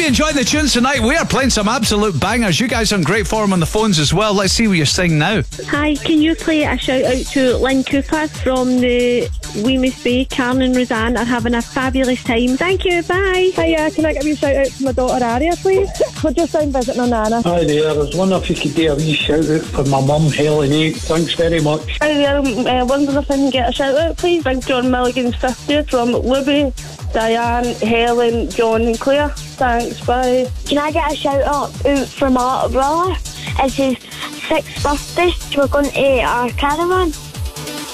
enjoying the tunes tonight? We are playing some absolute bangers. You guys are in great form on the phones as well. Let's see what you're saying now. Hi, can you play a shout out to Lynn Cooper from the Wemyss Bay? Karen and Roseanne are having a fabulous time. Thank you, bye. Hiya, can I give you a shout out to my daughter Aria, please? We're just down visiting her nana. Hi there, I was wondering if you could do a wee shout out for my mum, Helen A. Thanks very much. Hi there, wondering if I can get a shout out, please. Big John Milligan's 50 from Libby, Diane, Helen, John and Claire. Thanks, bye. Can I get a shout out from our brother? It's his 6th birthday. We're going to our caravan.